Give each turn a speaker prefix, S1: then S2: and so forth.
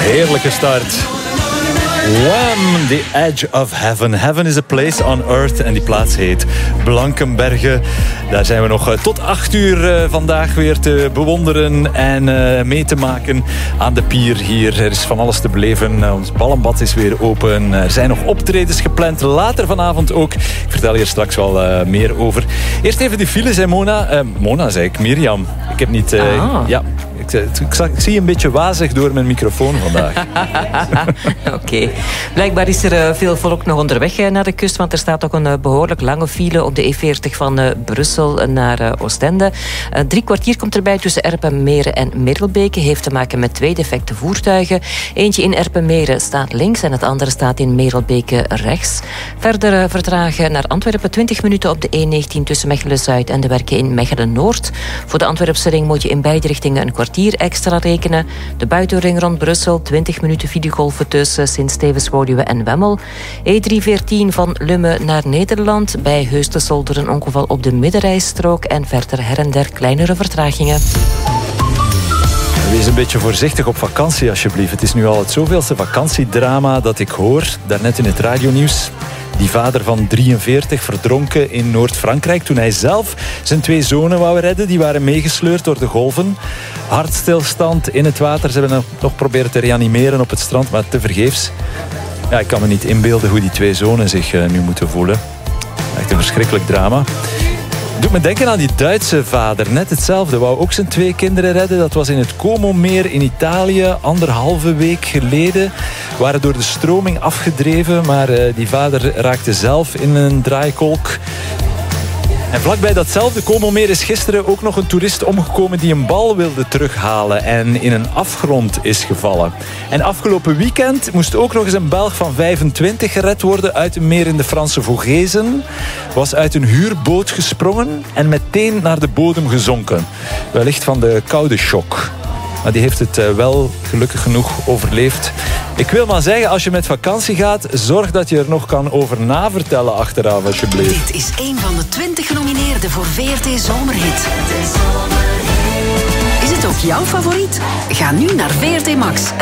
S1: Heerlijke start. Wham! The Edge of Heaven. Heaven is a place on earth. En die plaats heet Blankenberge. Daar zijn we nog tot 8 uur vandaag weer te bewonderen en mee te maken aan de pier hier. Er is van alles te beleven. Ons ballenbad is weer open. Er zijn nog optredens gepland. Later vanavond ook. Ik vertel hier straks wel meer over. Eerst even die files, hè, Mona. Mona, zei ik. Mirjam. Ik heb niet... Ja... Ik zie je een beetje wazig door mijn microfoon vandaag.
S2: Oké. Blijkbaar is er veel volk nog onderweg naar de kust, want er staat ook een behoorlijk lange file op de E40 van Brussel naar Oostende. 3 kwartier komt erbij tussen Erpenmeren en Middelbeke. Heeft te maken met 2 defecte voertuigen. Eentje in Erpenmeren staat links en het andere staat in Middelbeke rechts. Verder vertragen naar Antwerpen 20 minuten op de E19 tussen Mechelen-Zuid en de werken in Mechelen-Noord. Voor de Antwerpse ring moet je in beide richtingen een kwartier extra rekenen. De buitenring rond Brussel, 20 minuten videogolven tussen Sint-Stevens-Woluwe en Wemmel. E314 van Lummen naar Nederland. Bij Heusden-Zolder een ongeval op de middenrijstrook en verder her en der kleinere vertragingen.
S1: Wees een beetje voorzichtig op vakantie, alsjeblieft. Het is nu al het zoveelste vakantiedrama dat ik hoor. Daarnet in het radionieuws. Die vader van 43 verdronken in Noord-Frankrijk toen hij zelf zijn 2 zonen wou redden. Die waren meegesleurd door de golven. Hartstilstand in het water. Ze hebben nog proberen te reanimeren op het strand, maar tevergeefs. Ja, ik kan me niet inbeelden hoe die 2 zonen zich nu moeten voelen. Echt een verschrikkelijk drama. Doet me denken aan die Duitse vader. Net hetzelfde. Wou ook zijn 2 kinderen redden. Dat was in het Como-meer in Italië. 1,5 week geleden. Waren door de stroming afgedreven. Maar die vader raakte zelf in een draaikolk. En vlakbij datzelfde Como-meer is gisteren ook nog een toerist omgekomen die een bal wilde terughalen en in een afgrond is gevallen. En afgelopen weekend moest ook nog eens een Belg van 25 gered worden uit een meer in de Franse Vogezen. Was uit een huurboot gesprongen en meteen naar de bodem gezonken. Wellicht van de koude shock. Maar die heeft het wel gelukkig genoeg overleefd. Ik wil maar zeggen, als je met vakantie gaat, zorg dat je er nog kan over navertellen achteraf, alsjeblieft.
S3: Dit is een van de 20 genomineerden voor VRT Zomerhit. Is het ook jouw favoriet? Ga nu naar VRT Max